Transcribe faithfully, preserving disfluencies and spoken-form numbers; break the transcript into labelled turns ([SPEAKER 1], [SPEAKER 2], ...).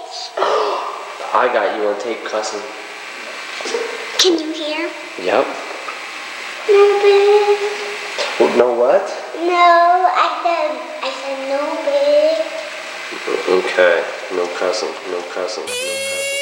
[SPEAKER 1] I got you on tape, cousin.
[SPEAKER 2] Can you hear?
[SPEAKER 1] Yep.
[SPEAKER 2] No, babe.
[SPEAKER 1] Well, no what?
[SPEAKER 2] No, I said, I said no, babe.
[SPEAKER 1] Okay. No cousin. No cousin. No cousin.